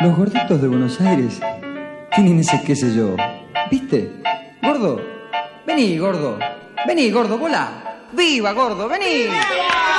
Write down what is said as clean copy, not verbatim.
Los gorditos de Buenos Aires tienen ese qué sé yo. ¿Viste? Gordo, vení, gordo. Vení, gordo, volá. ¡Viva, gordo, vení!